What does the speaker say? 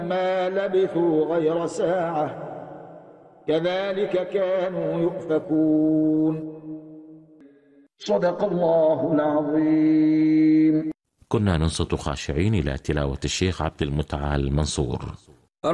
ما لبثوا غير ساعة كذلك كانوا يؤفكون. صدق الله العظيم. كنا ننصت خاشعين إلى تلاوة الشيخ عبد المتعال منصور.